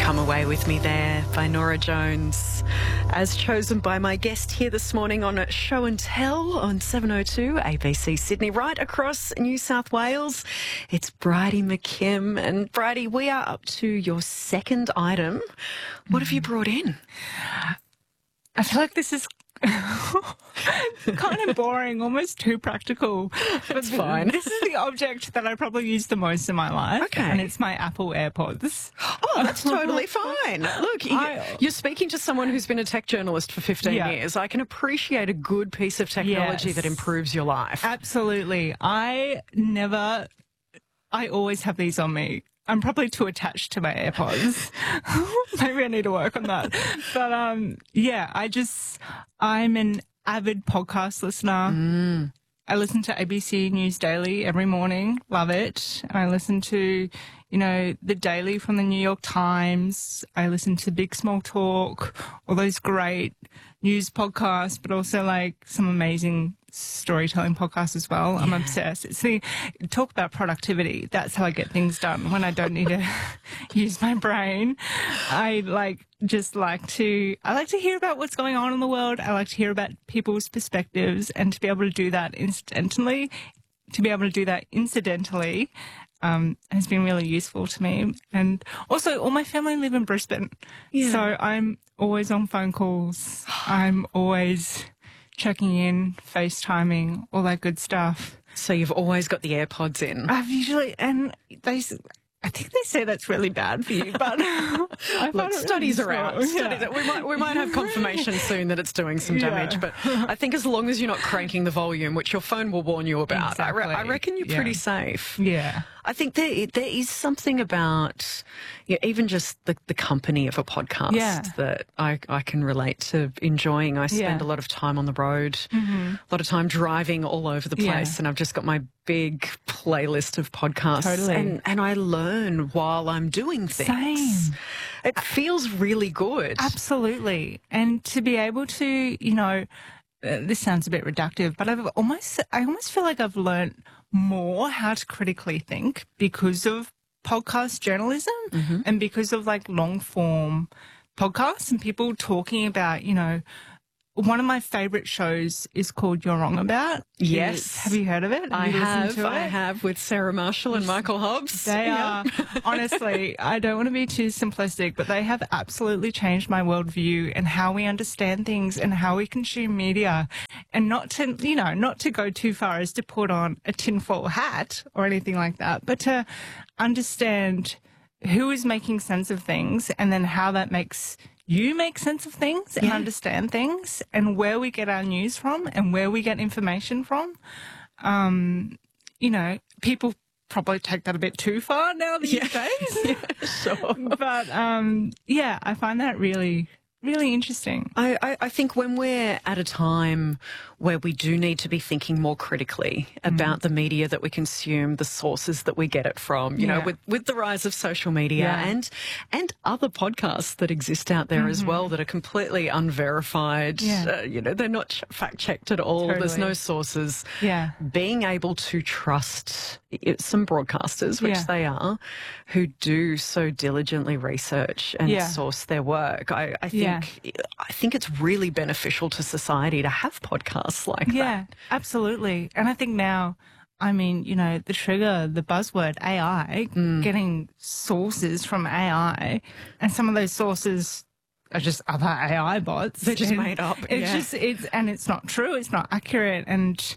Come Away With Me there by Norah Jones, as chosen by my guest here this morning on Show and Tell on 702 ABC Sydney, right across New South Wales. It's Bridie McKim. And Bridie, we are up to your second item. What have you brought in? I feel like this is kind of boring, almost too practical. It's fine. This is the object that I probably use the most in my life. Okay. And it's my Apple AirPods. Oh, that's totally fine. Look, you're speaking to someone who's been a tech journalist for 15 years. I can appreciate a good piece of technology that improves your life. Absolutely. I always have these on me. I'm probably too attached to my AirPods. Maybe I need to work on that. But I'm an avid podcast listener. I listen to ABC News Daily every morning. Love it. And I listen to, The Daily from the New York Times. I listen to Big Small Talk, all those great news podcasts, but also like some amazing storytelling podcasts as well. I'm obsessed. Talk about productivity. That's how I get things done when I don't need to use my brain. I like to hear about what's going on in the world. I like to hear about people's perspectives, and to be able to do that incidentally has been really useful to me. And also, all my family live in Brisbane, so I'm always on phone calls. I'm always checking in, FaceTiming, all that good stuff. So you've always got the AirPods in. I think they say that's really bad for you, but studies are out. We might have confirmation soon that it's doing some damage, but I think as long as you're not cranking the volume, which your phone will warn you about, exactly. I reckon you're pretty safe. Yeah. I think there is something about even just the company of a podcast that I can relate to enjoying. I spend a lot of time on the road, a lot of time driving all over the place, and I've just got my big playlist of podcasts, and I learn while I'm doing things. Same. It feels really good. Absolutely. And to be able to, this sounds a bit reductive, but I almost feel like I've learned more how to critically think because of podcast journalism and because of like long form podcasts and people talking about, one of my favourite shows is called You're Wrong About. Yes. Have you heard of it? I have with Sarah Marshall and Michael Hobbs. They are, honestly, I don't want to be too simplistic, but they have absolutely changed my worldview and how we understand things and how we consume media. And not to go too far as to put on a tinfoil hat or anything like that, but to understand who is making sense of things and then how that makes you make sense of things and understand things and where we get our news from and where we get information from. People probably take that a bit too far now these days. Sure. But, I find that really, really interesting. I think when we're at a time where we do need to be thinking more critically about the media that we consume, the sources that we get it from, with the rise of social media and other podcasts that exist out there as well that are completely unverified. They're not fact-checked at all. Totally. There's no sources. Yeah. Being able to trust some broadcasters, which they are, who do so diligently research and source their work. I think it's really beneficial to society to have podcasts like that. Yeah, absolutely. And I think now, the buzzword AI, getting sources from AI, and some of those sources are just other AI bots. They're just made up. It's not true. It's not accurate. And,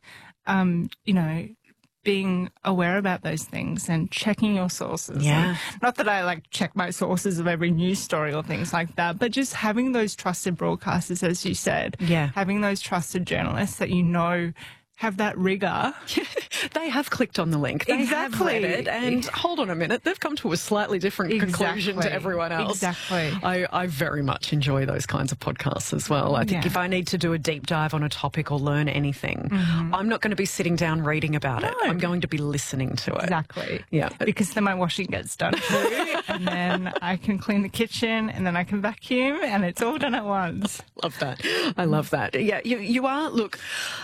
being aware about those things and checking your sources. Yeah. Not that I check my sources of every news story or things like that, but just having those trusted broadcasters, as you said. Yeah. Having those trusted journalists that have that rigor. They have clicked on the link. They have read it, and hold on a minute, they've come to a slightly different conclusion to everyone else. Exactly. I very much enjoy those kinds of podcasts as well. I think if I need to do a deep dive on a topic or learn anything, I'm not going to be sitting down reading about it. I'm going to be listening to it. Exactly. Yeah. Because then my washing gets done too, and then I can clean the kitchen, and then I can vacuum, and it's all done at once. Love that. I love that. Yeah, you are. Look,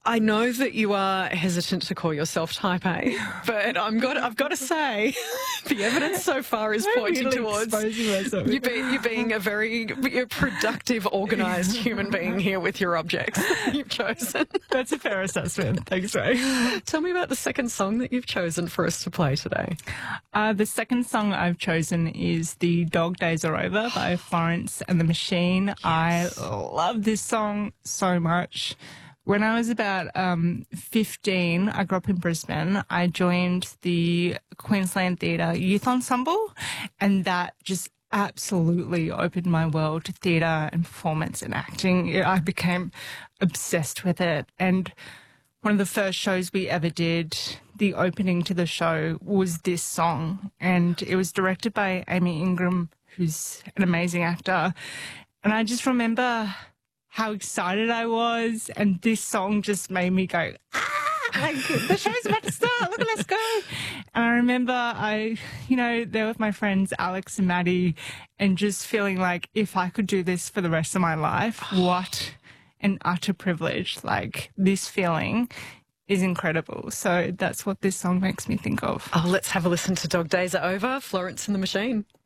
I know that you are hesitant to call yourself type A, but I've got to say, the evidence so far is pointing towards you being a very productive, organised human being here with your objects that you've chosen. That's a fair assessment. Thanks, Ray. Tell me about the second song that you've chosen for us to play today. The second song I've chosen is The Dog Days Are Over by Florence and the Machine. Yes. I love this song so much. When I was about 15, I grew up in Brisbane. I joined the Queensland Theatre Youth Ensemble, and that just absolutely opened my world to theatre and performance and acting. I became obsessed with it. And one of the first shows we ever did, the opening to the show was this song, and it was directed by Amy Ingram, who's an amazing actor. And I just remember how excited I was, and this song just made me go, like, the show's about to start, look, let's go. And I remember there with my friends Alex and Maddie, and just feeling like if I could do this for the rest of my life, what an utter privilege. Like, this feeling is incredible. So that's what this song makes me think of. Oh, let's have a listen to Dog Days Are Over, Florence and the Machine.